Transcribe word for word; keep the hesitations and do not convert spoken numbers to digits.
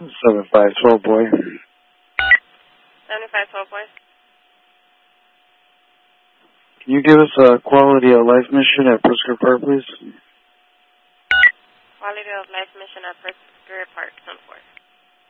seven five twelve, boy. seventy-five twelve, boy. Can you give us a quality of life mission at Pritzker Park, please? Quality of life mission at Pritzker Park, ten four.